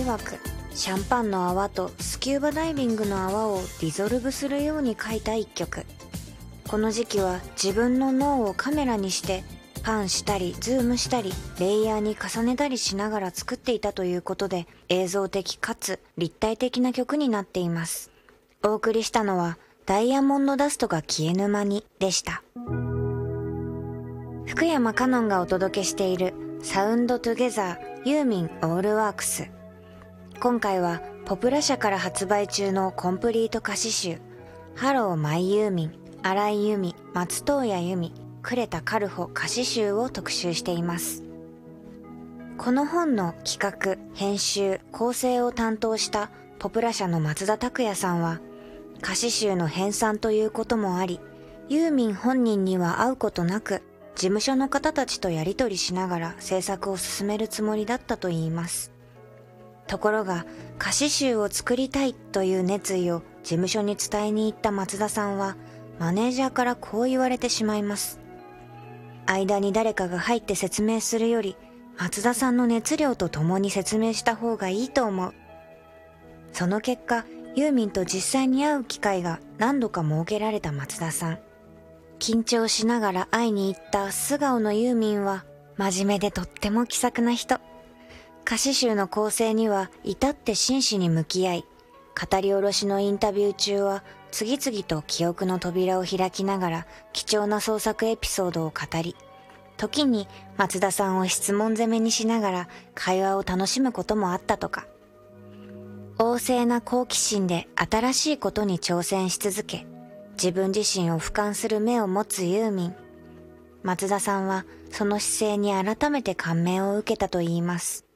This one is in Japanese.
曰く、シャンパンの泡とスキューバダイビングの泡をディゾルブするように書いた一曲。この時期は自分の脳をカメラにしてパンしたりズームしたりレイヤーに重ねたりしながら作っていたということで、映像的かつ立体的な曲になっています。お送りしたのはダイヤモンドダストが消えぬ間にでした。福山カノンがお届けしているサウンドトゥゲザーユーミンオールワークス。今回はポプラ社から発売中のコンプリート歌詞集ハローマイユーミン、荒井由実、松任谷由実、呉田カルホ歌詞集を特集しています。この本の企画、編集、構成を担当したポプラ社の松田拓也さんは、歌詞集の編纂ということもあり、ユーミン本人には会うことなく、事務所の方たちとやり取りしながら制作を進めるつもりだったといいます。ところが、歌詞集を作りたいという熱意を事務所に伝えに行った松田さんは、マネージャーからこう言われてしまいます。間に誰かが入って説明するより、松田さんの熱量と共に説明した方がいいと思う。その結果、ユーミンと実際に会う機会が何度か設けられた松田さん。緊張しながら会いに行った素顔のユーミンは、真面目でとっても気さくな人。歌詞集の構成には至って真摯に向き合い、語り下ろしのインタビュー中は次々と記憶の扉を開きながら貴重な創作エピソードを語り、時に松田さんを質問攻めにしながら会話を楽しむこともあったとか。旺盛な好奇心で新しいことに挑戦し続け、自分自身を俯瞰する目を持つユーミン。松田さんはその姿勢に改めて感銘を受けたといいます。